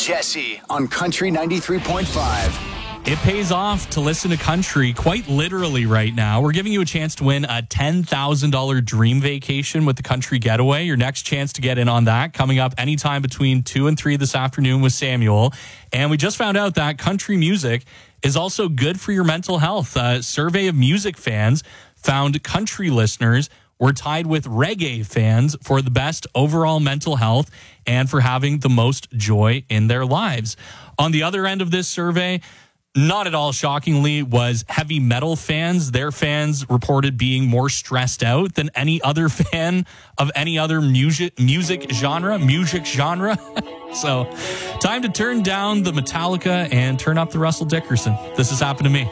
Jesse on Country 93.5. It pays off to listen to country quite literally right now. We're giving you a chance to win a $10,000 dream vacation with the Country Getaway. Your next chance to get in on that coming up anytime between 2 and 3 this afternoon with Samuel. And we just found out that country music is also good for your mental health. A survey of music fans found country listeners were tied with reggae fans for the best overall mental health and for having the most joy in their lives. On the other end of this survey, not at all shockingly, was heavy metal fans. Their fans reported being more stressed out than any other fan of any other music genre. So time to turn down the Metallica and turn up the Russell Dickerson. This has happened to me.